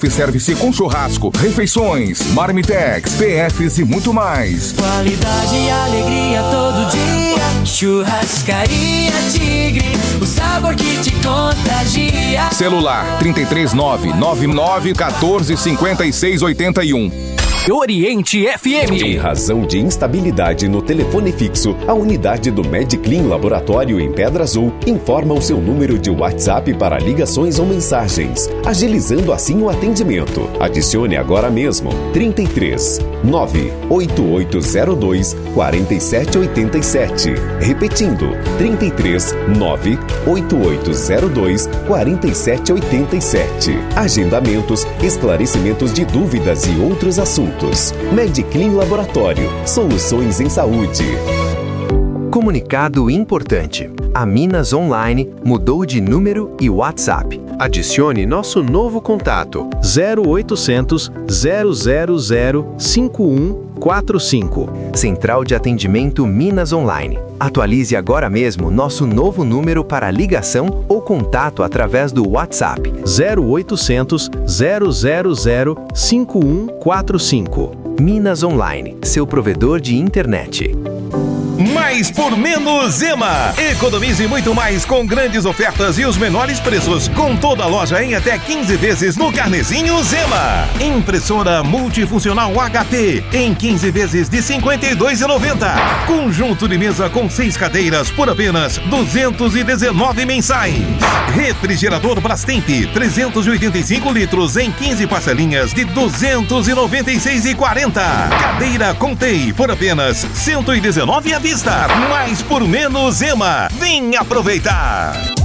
Serve-se com churrasco, refeições, marmitex, PFs e muito mais. Qualidade e alegria todo dia. Churrascaria Tigre, o sabor que te contagia. Celular 33999145681. Oriente FM. Em razão de instabilidade no telefone fixo, a unidade do Mediclin Laboratório em Pedra Azul informa o seu número de WhatsApp para ligações ou mensagens, agilizando assim o atendimento. Adicione agora mesmo 33 98802 4787. Repetindo, 33 98802 4787. Agendamentos, esclarecimentos de dúvidas e outros assuntos. Mediclin Laboratório. Soluções em saúde. Comunicado importante. A Minas Online mudou de número e WhatsApp. Adicione nosso novo contato 0800 000 5145. Central de Atendimento Minas Online. Atualize agora mesmo nosso novo número para ligação ou contato através do WhatsApp 0800 000 5145. Minas Online, seu provedor de internet. Mais por menos Ema. Economize muito mais com grandes ofertas e os menores preços. Com toda a loja em até 15 vezes no carnezinho Zema. Impressora multifuncional HP em 15 vezes de R$ 52,90. Conjunto de mesa com 6 cadeiras por apenas R$ 219 mensais. Refrigerador Brastemp 385 litros em 15 parcelinhas de R$ 296,40. Cadeira Contei por apenas R$ 119 à vista. Mais por menos Ema. Vem aproveitar!